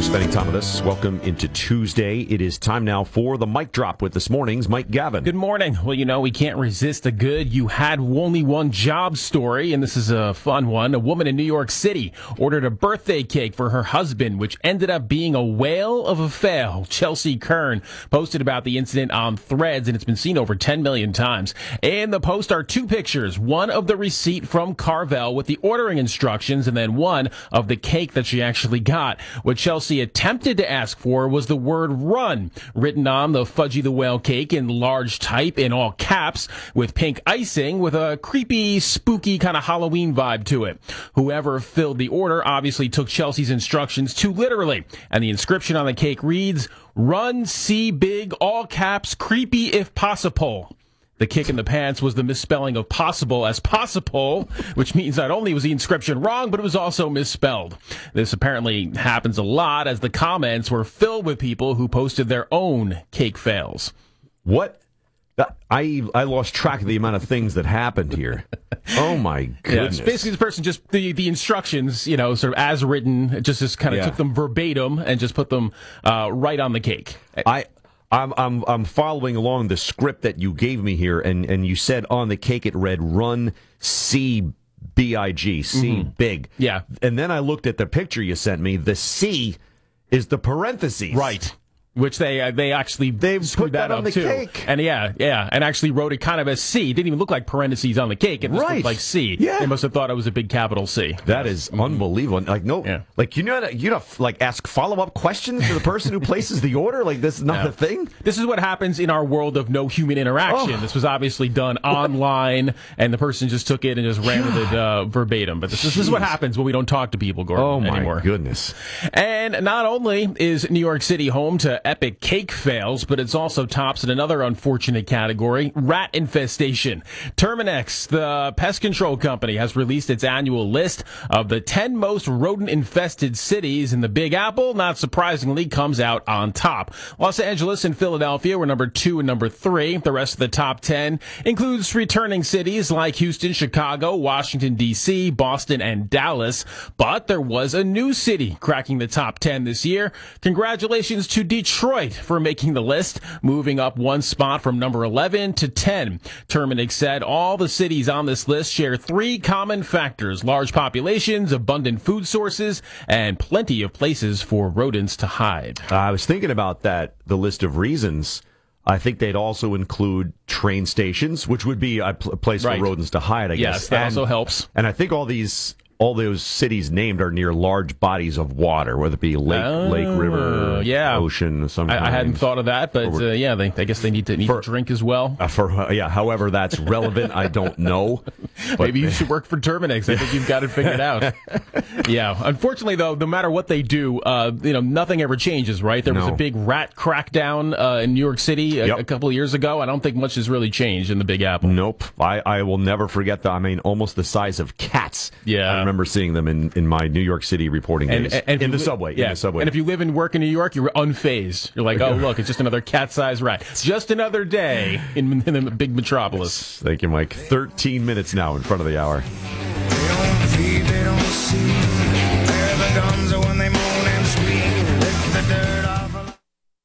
spending time with us. Welcome into Tuesday. It is time now for the Mic Drop with this morning's Mike Gavin. Good morning. Well, you know, we can't resist a good you had only one job story, and this is a fun one. A woman in New York City ordered a birthday cake for her husband, which ended up being a whale of a fail. Chelsea Kern posted about the incident on Threads, and it's been seen over 10 million times. In the post are two pictures, one of the receipt from Carvel with the ordering instructions, and then one of the cake that she actually got. What Chelsea attempted to ask for was the word run written on the Fudgy the Whale cake in large type in all caps with pink icing with a creepy, spooky kind of Halloween vibe to it. Whoever filled the order obviously took Chelsea's instructions too literally, and the inscription on the cake reads, "Run, see big, all caps, creepy if possible." The kick in the pants was the misspelling of possible as possible, which means not only was the inscription wrong, but it was also misspelled. This apparently happens a lot, as the comments were filled with people who posted their own cake fails. What? I lost track of the amount of things that happened here. Oh, my goodness. Yeah, basically, the person just, the instructions, you know, sort of as written, just kind of took them verbatim and just put them right on the cake. I'm following along the script that you gave me here, and you said on the cake it read "Run, C B-I-G, C big." Yeah. And then I looked at the picture you sent me. The C is the parentheses. Right. Which they actually put screwed that on up the too. cake. And and actually wrote it kind of as C. It didn't even look like parentheses on the cake. It just looked like C. Yeah. They must have thought it was a big capital C. That is unbelievable. Like like you know like ask follow-up questions to the person who places the order. Like this is not a thing. This is what happens in our world of no human interaction. This was obviously done online, and the person just took it and just ran with it verbatim. But this is what happens when we don't talk to people, Gordon, anymore. Oh my goodness! And not only is New York City home to epic cake fails, but it's also tops in another unfortunate category, rat infestation. Terminix, the pest control company, has released its annual list of the 10 most rodent-infested cities, and the Big Apple, not surprisingly, comes out on top. Los Angeles and Philadelphia were number 2 and number 3. The rest of the top 10 includes returning cities like Houston, Chicago, Washington, D.C., Boston, and Dallas. But there was a new city cracking the top 10 this year. Congratulations to Detroit for making the list, moving up one spot from number 11 to 10. Terminix said all the cities on this list share 3 common factors: large populations, abundant food sources, and plenty of places for rodents to hide. I was thinking about that, the list of reasons. I think they'd also include train stations, which would be a place for rodents to hide, I guess. Yes, that also helps. And I think all those cities named are near large bodies of water, whether it be lake, river, ocean, sometimes. I hadn't thought of that, but I guess they need to drink as well. However that's relevant, I don't know. Maybe you should work for Terminix. I think you've got it figured out. Yeah. Unfortunately, though, no matter what they do, nothing ever changes, right? There was a big rat crackdown in New York City a couple of years ago. I don't think much has really changed in the Big Apple. Nope. I will never forget that. I mean, almost the size of cats. Yeah. I remember seeing them in my New York City reporting days. And in the subway. Yeah. In the subway. And if you live and work in New York, you're unfazed. You're like, oh, look, it's just another cat-sized rat. It's just another day in the big metropolis. Thank you, Mike. 13 minutes now in front of the hour. They don't feed, they don't see. They're the guns when they moan and squeak. Lick the dirt off.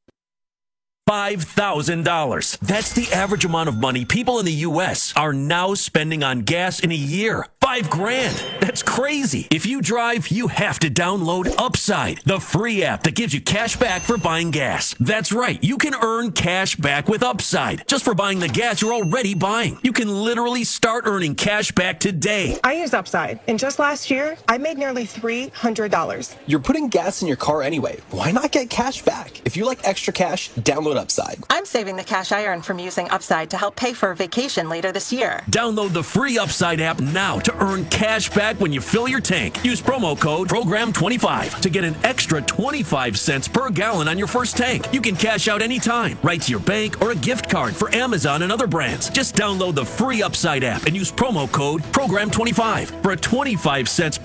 $5,000. That's the average amount of money people in the U.S. are now spending on gas in a year. $5,000. That's crazy. If you drive, you have to download Upside, the free app that gives you cash back for buying gas. That's right. You can earn cash back with Upside just for buying the gas you're already buying. You can literally start earning cash back today. I use Upside, and just last year, I made nearly $300. You're putting gas in your car anyway. Why not get cash back? If you like extra cash, download Upside. I'm saving the cash I earn from using Upside to help pay for a vacation later this year. Download the free Upside app now to earn cash back when you fill your tank. Use promo code PROGRAM25 to get an extra 25 cents per gallon on your first tank. You can cash out anytime, right to your bank or a gift card for Amazon and other brands. Just download the free Upside app and use promo code PROGRAM25 for a 25 cents